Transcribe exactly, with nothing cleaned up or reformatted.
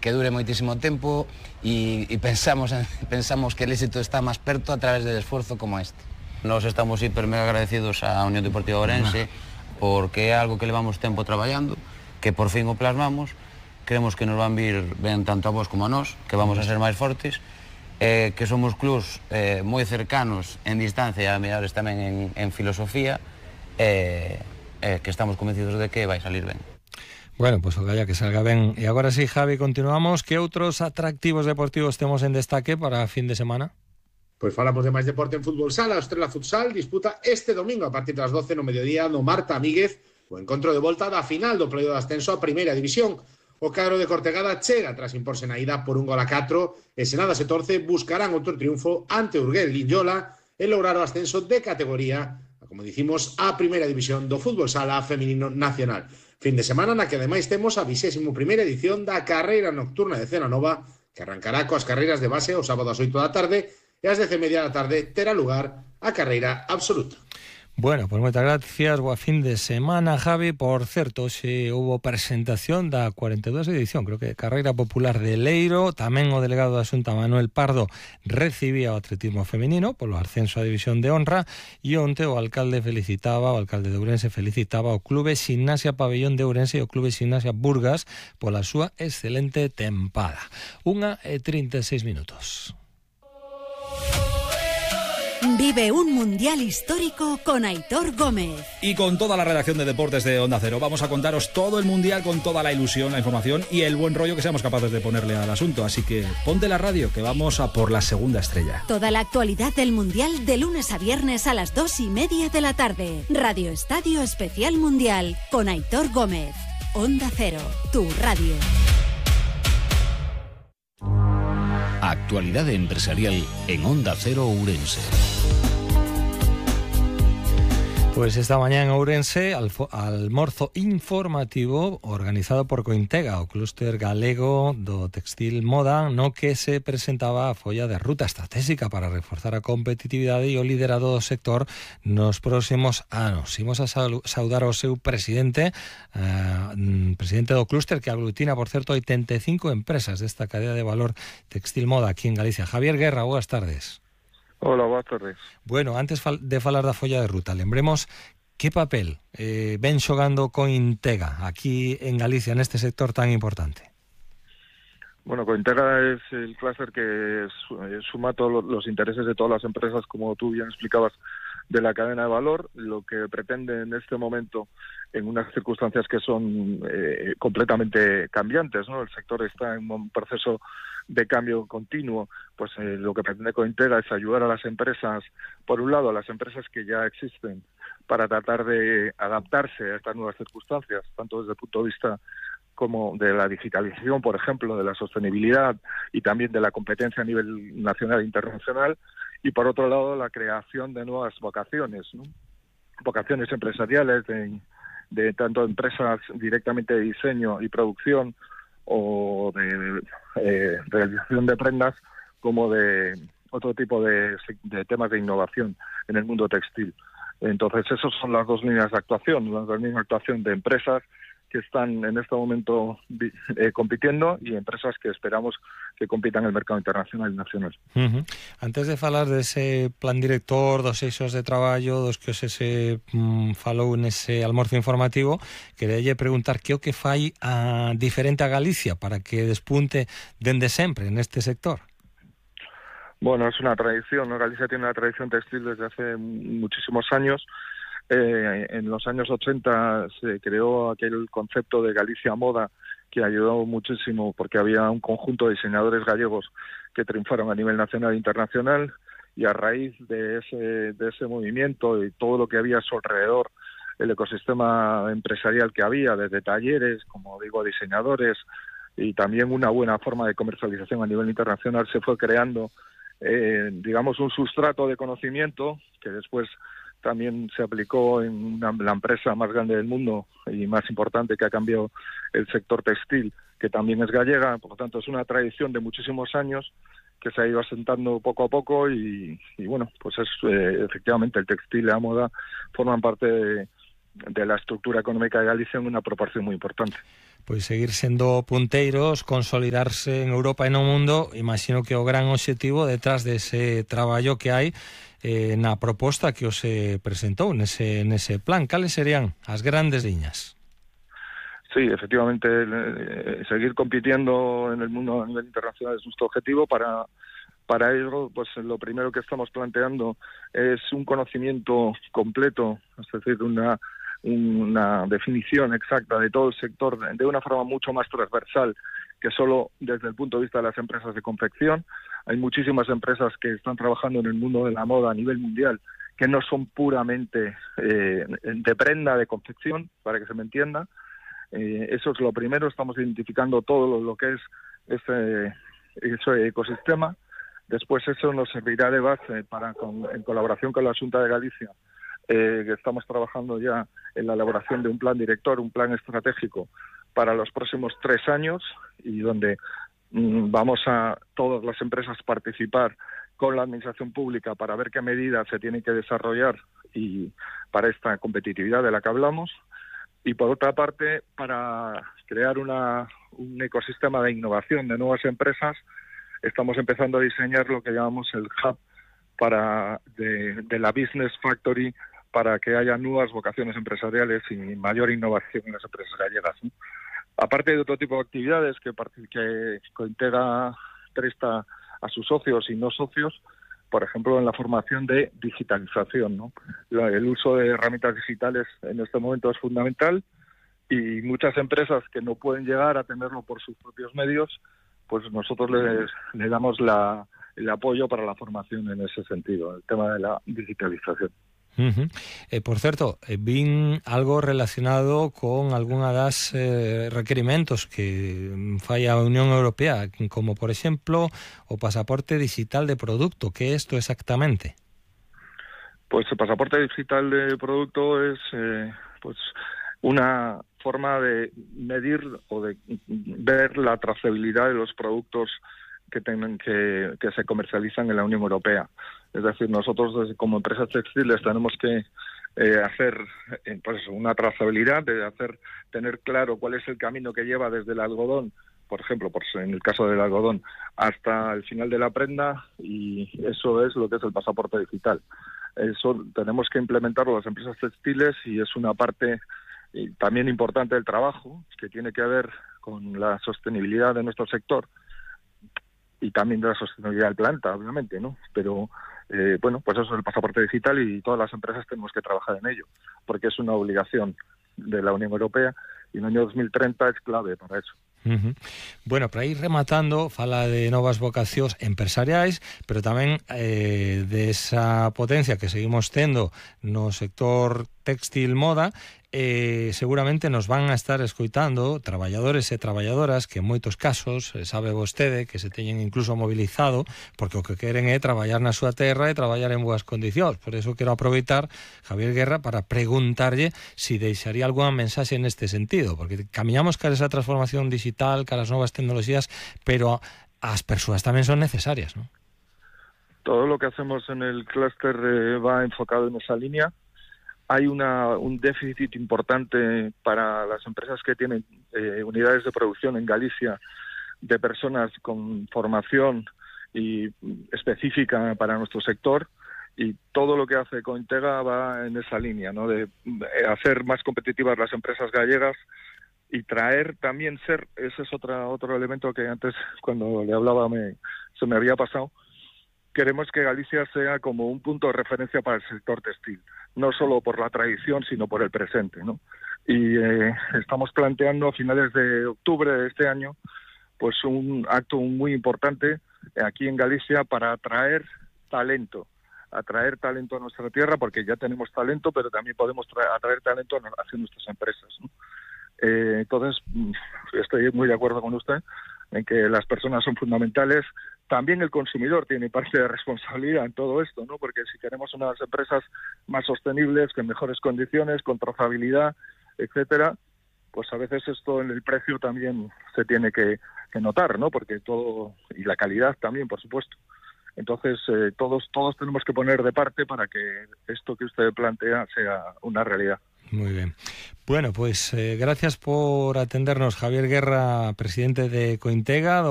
que dure moitísimo tempo e, e pensamos, pensamos que el éxito está máis perto a través del esforzo como este. Nos estamos hiper mega agradecidos á Unión Deportiva Ourense porque é algo que levamos tempo traballando, que por fin o plasmamos. Creemos que nos van vir ben tanto a vos como a nós, que vamos a ser máis fortes, eh, que somos clubs eh, moi cercanos en distancia, a mellores tamén en, en filosofía, eh, eh, que estamos convencidos de que vai salir ben. Bueno, pues ojalá que salga ben. E agora sí, Javi, continuamos. Que outros atractivos deportivos temos en destaque para fin de semana? Pois falamos de máis deporte en fútbol sala. O Estrela Futsal disputa este domingo a partir das doce no mediodía no Marta Míguez o encontro de volta da final do playoff de ascenso a Primeira División. O cadro de Cortegada chega tras imporse na ida por un gol a catro e se nada se torce buscarán outro triunfo ante Urguel Linyola e lograr o ascenso de categoría, como dicimos, a Primeira División do fútbol sala feminino nacional. Fin de semana na que ademais temos a vigésima primeira edición da carreira nocturna de Cena Nova, que arrancará coas carreiras de base o sábado ás oito da tarde e ás dez e media da tarde terá lugar a carreira absoluta. Bueno, pues moitas gracias, boa fin de semana, Javi. Por certo, se houve presentación da cuarenta e dúas edición, creo que Carreira Popular de Leiro. Tamén o delegado da Xunta, Manuel Pardo, recibía o atletismo femenino polo ascenso á división de honra, e onte o alcalde felicitaba, o alcalde de Ourense felicitaba o Clube Ximnasia Pabellón de Ourense e o Clube Ximnasia Burgas pola súa excelente tempada. Unha e trinta e seis minutos. Vive un mundial histórico con Aitor Gómez. Y con toda la redacción de Deportes de Onda Cero vamos a contaros todo el mundial con toda la ilusión, la información y el buen rollo que seamos capaces de ponerle al asunto. Así que ponte la radio, que vamos a por la segunda estrella. Toda la actualidad del mundial de lunes a viernes a las dos y media de la tarde. Radio Estadio Especial Mundial con Aitor Gómez. Onda Cero, tu radio. Actualidad empresarial en Onda Cero Ourense. Pues esta mañá en Ourense, almorzo informativo organizado por Cointega, o clúster galego do textil moda, no que se presentaba a folla de ruta estratégica para reforzar a competitividade e o liderado do sector nos próximos anos. Imos a saudar ao seu presidente, eh, presidente do clúster, que aglutina, por certo, oitenta e cinco empresas desta cadea de valor textil moda aquí en Galicia. Javier Guerra, boas tardes. Hola, boas tardes. Bueno, antes de falar da folla de ruta, lembremos que papel eh, ven xogando Cointega aquí en Galicia neste sector tan importante. Bueno, Cointega es el clúster que suma todos los intereses de todas las empresas, como tú bien explicabas, de la cadena de valor. Lo que pretende en este momento, en unas circunstancias que son eh, completamente cambiantes, ¿no? El sector está en un proceso de cambio continuo, pues eh, lo que pretende Cointega es ayudar a las empresas, por un lado a las empresas que ya existen, para tratar de adaptarse a estas nuevas circunstancias, tanto desde el punto de vista como de la digitalización, por ejemplo, de la sostenibilidad y también de la competencia a nivel nacional e internacional, y por otro lado la creación de nuevas vocaciones, ¿no? Vocaciones empresariales de, de tanto empresas directamente de diseño y producción o de eh, realización de prendas, como de otro tipo de, de temas de innovación en el mundo textil. Entonces, esas son las dos líneas de actuación, las dos líneas de actuación de empresas que están en este momento eh, compitiendo y empresas que esperamos que compitan en el mercado internacional y nacional. Uh-huh. Antes de falar dese plan director, dos eixos de traballo, dos que se se mm, falou nese almorzo informativo, quereille preguntar que o que fai a diferente a Galicia para que despunte dende sempre neste sector. Bueno, es una tradición, ¿no? Galicia tiene una tradición textil desde hace muchísimos años. Eh, en los años ochenta se creó aquel concepto de Galicia Moda, que ayudó muchísimo porque había un conjunto de diseñadores gallegos que triunfaron a nivel nacional e internacional, y a raíz de ese, de ese movimiento y todo lo que había a su alrededor, el ecosistema empresarial que había, desde talleres, como digo, diseñadores, y también una buena forma de comercialización a nivel internacional, se fue creando, eh, digamos, un sustrato de conocimiento que después también se aplicó en una, la empresa más grande del mundo y más importante que ha cambiado el sector textil, que también es gallega. Por lo tanto, es una tradición de muchísimos años que se ha ido asentando poco a poco y, y bueno, pues es eh, efectivamente el textil y la moda forman parte de, de la estructura económica de Galicia en una proporción muy importante. pois seguir sendo punteiros, consolidarse en Europa e no mundo. Imagino que o gran obxectivo detrás dese traballo que hai eh, na proposta que os se presentou nese, nese plan. Cales serían as grandes liñas? Sí, efectivamente, eh, seguir compitiendo en el mundo a nivel internacional es nuestro objetivo. Para, para ello, pues lo primero que estamos planteando es un conocimiento completo, es decir, una, una definición exacta de todo el sector de una forma mucho más transversal que solo desde el punto de vista de las empresas de confección. Hay muchísimas empresas que están trabajando en el mundo de la moda a nivel mundial que no son puramente eh, de prenda de confección, para que se me entienda. Eh, eso es lo primero, estamos identificando todo lo, lo que es ese, ese ecosistema. Después eso nos servirá de base para, con, en colaboración con la Xunta de Galicia, eh, que estamos trabajando ya en la elaboración de un plan director, un plan estratégico para los próximos tres años, y donde mmm, vamos a todas las empresas participar con la administración pública para ver qué medidas se tienen que desarrollar y para esta competitividad de la que hablamos. Y por otra parte, para crear una, un ecosistema de innovación de nuevas empresas, estamos empezando a diseñar lo que llamamos el hub para de, de la Business Factory, para que haya nuevas vocaciones empresariales y mayor innovación en las empresas gallegas, ¿no? Aparte de otro tipo de actividades que, que Cointega presta a sus socios y no socios, por ejemplo, en la formación de digitalización, ¿no? El uso de herramientas digitales en este momento es fundamental, y muchas empresas que no pueden llegar a tenerlo por sus propios medios, pues nosotros les, les damos la, el apoyo para la formación en ese sentido, el tema de la digitalización. Uh-huh. Eh, por certo, eh, vin algo relacionado con algunha das eh, requerimentos que fai a Unión Europea, como por exemplo o pasaporte digital de producto. Que é isto exactamente? Pues el pasaporte digital de producto es eh, pues una forma de medir o de ver la trazabilidad de los productos que, ten, que, que se comercializan en la Unión Europea. Es decir, nosotros desde, como empresas textiles tenemos que eh, hacer eh, pues una trazabilidad, de hacer tener claro cuál es el camino que lleva desde el algodón, por ejemplo, por, en el caso del algodón, hasta el final de la prenda, y eso es lo que es el pasaporte digital. Eso tenemos que implementarlo las empresas textiles, y es una parte y también importante del trabajo que tiene que ver con la sostenibilidad de nuestro sector y también de la sostenibilidad del planeta, obviamente, ¿no? Pero eh, bueno, pues eso es el pasaporte digital, y todas las empresas tenemos que trabajar en ello, porque es una obligación de la Unión Europea, y el año dos mil treinta es clave para eso. Uh-huh. Bueno, para ir rematando, fala de novas vocacións empresariais, pero tamén eh, desa potencia que seguimos tendo no sector textil moda. Eh, seguramente nos van a estar escoitando traballadores e traballadoras que en moitos casos, eh, sabe vostede, que se teñen incluso mobilizado porque o que queren é traballar na súa terra e traballar en boas condicións. Por eso quero aproveitar, Javier Guerra, para preguntarlle si deixaría algunha mensaxe neste sentido, porque camiñamos cara esa transformación digital, cara as novas tecnoloxías, pero as persoas tamén son necesarias, ¿no? Todo lo que hacemos en el clúster eh, va enfocado en esa línea. Hay una, un déficit importante para las empresas que tienen eh, unidades de producción en Galicia, de personas con formación y específica para nuestro sector, y todo lo que hace Cointega va en esa línea, ¿no? De hacer más competitivas las empresas gallegas y traer también ser, ese es otra, otro elemento que antes cuando le hablaba me, se me había pasado. Queremos que Galicia sea como un punto de referencia para el sector textil, no solo por la tradición, sino por el presente, ¿no? Y eh, estamos planteando a finales de octubre de este año pues un acto muy importante aquí en Galicia para atraer talento, atraer talento a nuestra tierra, porque ya tenemos talento, pero también podemos traer, atraer talento hacia nuestras empresas, ¿no? Eh, entonces, estoy muy de acuerdo con usted en que las personas son fundamentales. También el consumidor tiene parte de responsabilidad en todo esto, ¿no? Porque si queremos unas empresas más sostenibles, con mejores condiciones, con trazabilidad, etcétera, pues a veces esto en el precio también se tiene que, que notar, ¿no? Porque todo, y la calidad también, por supuesto. Entonces, eh, todos todos tenemos que poner de parte para que esto que usted plantea sea una realidad. Muy bien. Bueno, pues eh, gracias por atendernos, Javier Guerra, presidente de Cointega.